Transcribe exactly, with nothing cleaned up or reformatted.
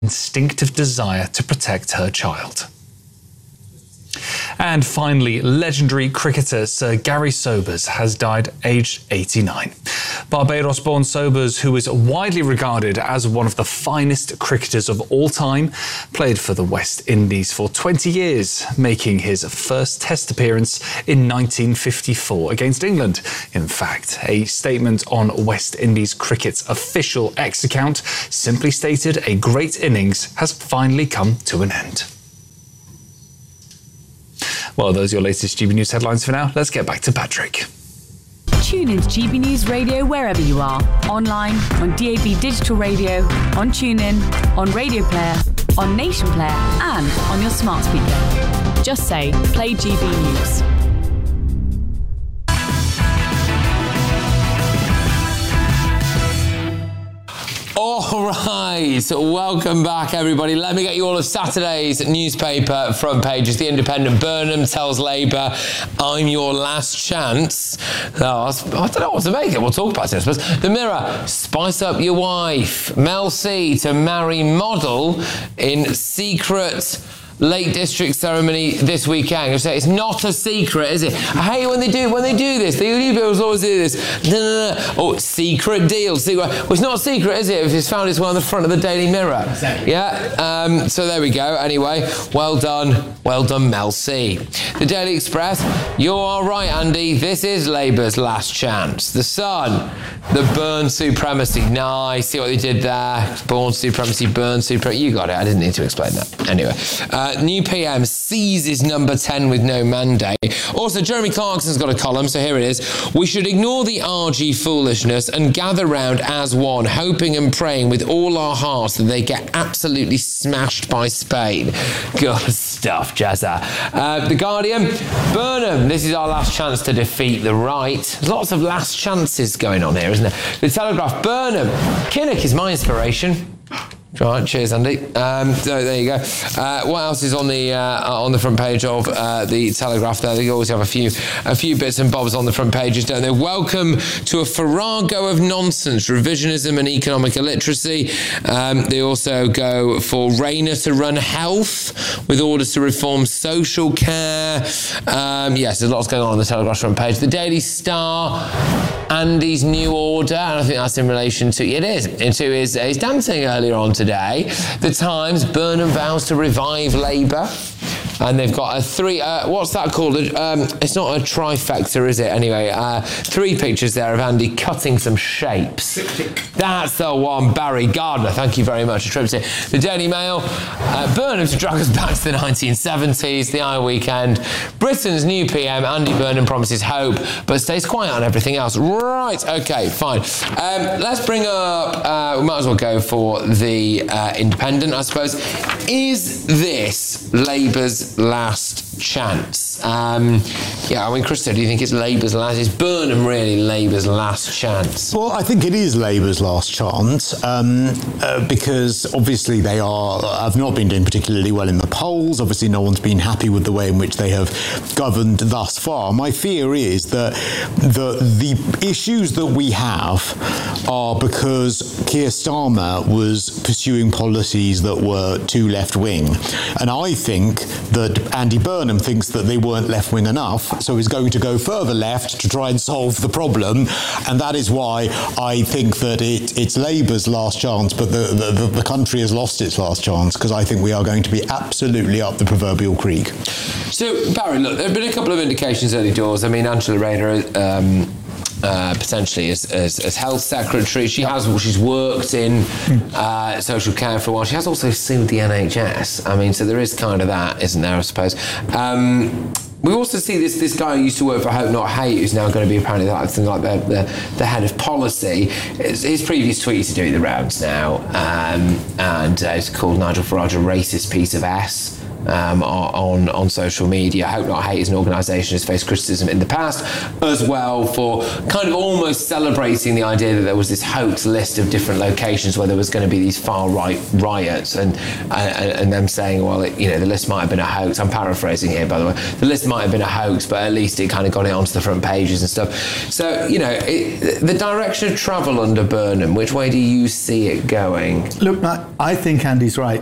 instinctive desire to protect her child. And finally, legendary cricketer Sir Gary Sobers has died aged eighty-nine. Barbados-born Sobers, who is widely regarded as one of the finest cricketers of all time, played for the West Indies for twenty years, making his first Test appearance in nineteen fifty-four against England. In fact, a statement on West Indies cricket's official X account simply stated a great innings has finally come to an end. Well, those are your latest G B News headlines for now. Let's get back to Patrick. Tune in to G B News Radio wherever you are. Online, on D A B Digital Radio, on TuneIn, on Radio Player, on Nation Player, and on your smart speaker. Just say, play G B News. All right, welcome back, everybody. Let me get you all of Saturday's newspaper front pages. The Independent: Burnham tells Labour, I'm your last chance. Oh, I don't know what to make it. We'll talk about it, I suppose. The Mirror: spice up your wife. Mel C to marry model in secret Lake District ceremony this weekend. I say it's not a secret, is it? I hate when they do when they do this. The Unions always do this. No, no, no. Oh, secret deal. Secret. Well, it's not a secret, is it? If it's found its way on the front of the Daily Mirror. Exactly. Yeah. Um, so there we go. Anyway, well done, well done, Mel C. The Daily Express: you are right, Andy. This is Labour's last chance. The Sun: the Burn supremacy. Nice. See what they did there? Born supremacy, Burn supremacy. You got it. I didn't need to explain that. Anyway. Uh, New P M seizes number ten with no mandate. Also, Jeremy Clarkson's got a column, so here it is. We should ignore the R G foolishness and gather round as one, hoping and praying with all our hearts that they get absolutely smashed by Spain. Good stuff, Jezza. Uh, the Guardian: Burnham, this is our last chance to defeat the right. There's lots of last chances going on here, isn't there? The Telegraph: Burnham, Kinnock is my inspiration. Right, cheers, Andy. Um, so there you go. Uh, what else is on the uh, on the front page of uh, the Telegraph? There, they always have a few a few bits and bobs on the front pages, don't they? Welcome to a farrago of nonsense, revisionism and economic illiteracy. Um, they also go for Rayner to run health with orders to reform social care. Um, yes, there's lots going on on the Telegraph front page. The Daily Star: Andy's new order, and I think that's in relation to it is into his his dancing earlier on today. The Times: Burnham vows to revive Labour. And they've got a three, uh, what's that called? Um, it's not a trifecta, is it? Anyway, uh, three pictures there of Andy cutting some shapes. That's the one. Barry Gardner, thank you very much. Attributed. The Daily Mail: uh, Burnham to drag us back to the nineteen seventies. The Eye Weekend: Britain's new P M, Andy Burnham, promises hope, but stays quiet on everything else. Right, okay, fine. Um, let's bring up, uh, we might as well go for the uh, Independent, I suppose. Is this Labour's last chance? Um, yeah, I mean, Christo, do you think it's Labour's last? Is Burnham really Labour's last chance? Well, I think it is Labour's last chance um, uh, because obviously they are have not been doing particularly well in the polls. Obviously, no one's been happy with the way in which they have governed thus far. My fear is that the the issues that we have are because Keir Starmer was pursuing policies that were too left-wing, and I think that Andy Burnham thinks that they weren't left-wing enough, so he's going to go further left to try and solve the problem, and that is why I think that it, it's Labour's last chance, but the, the, the country has lost its last chance, because I think we are going to be absolutely up the proverbial creek. So, Barry, look, there have been a couple of indications early doors. I mean, Angela Rayner um, uh, potentially as, as, as health secretary. She has, she's worked in uh, social care for a while. She has also sued the N H S. I mean, so there is kind of that, isn't there, I suppose? Um, we also see this this guy who used to work for Hope Not Hate, who's now going to be apparently like, like the, the, the head of policy. His, his previous tweets are doing the rounds now, um, and uh, it's called Nigel Farage a racist piece of S. um, on, on social media. Hope Not Hate is an organisation has faced criticism in the past as well for kind of almost celebrating the idea that there was this hoax list of different locations where there was going to be these far-right riots, and, and, and them saying, well, it, you know, the list might have been a hoax. I'm paraphrasing here, by the way. The list might have been a hoax, but at least it kind of got it onto the front pages and stuff. So, you know, it, the direction of travel under Burnham, which way do you see it going? Look, I, I think Andy's right.